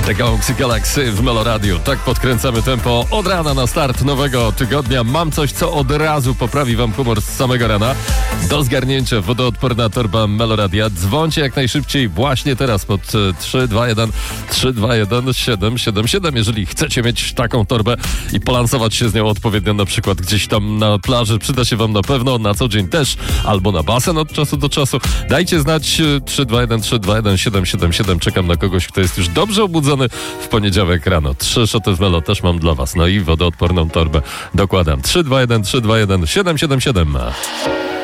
The Galaxy Galaxy w Meloradiu. Tak podkręcamy tempo od rana na start nowego tygodnia. Mam coś, co od razu poprawi wam humor z samego rana. Do zgarnięcia wodoodporna torba Meloradia. Dzwońcie jak najszybciej właśnie teraz pod 321 777. Jeżeli chcecie mieć taką torbę i polansować się z nią odpowiednio, na przykład gdzieś tam na plaży, przyda się wam na pewno, na co dzień też, albo na basen od czasu do czasu. Dajcie znać 321 777. Czekam na kogoś, kto jest już dobrze obudzony w poniedziałek rano. 3 szoty w Melo też mam dla was. No i wodoodporną torbę dokładam. 321 777.